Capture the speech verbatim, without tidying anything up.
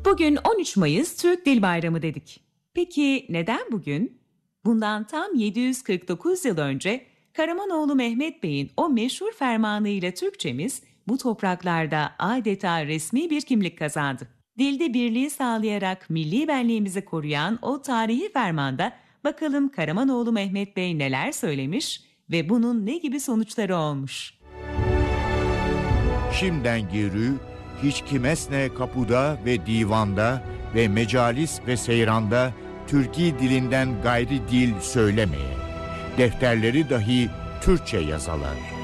Bugün on üç Mayıs Türk Dil Bayramı dedik. Peki neden bugün? Bundan tam yedi yüz kırk dokuz yıl önce Karamanoğlu Mehmet Bey'in o meşhur fermanıyla Türkçemiz bu topraklarda adeta resmi bir kimlik kazandı. Dilde birliği sağlayarak milli benliğimizi koruyan o tarihi fermanda bakalım Karamanoğlu Mehmet Bey neler söylemiş ve bunun ne gibi sonuçları olmuş? Şimden geri hiç kimesne kapuda ve divanda ve mecalis ve seyranda Türki dilinden gayri dil söylemeye. Defterleri dahi Türkçe yazalar.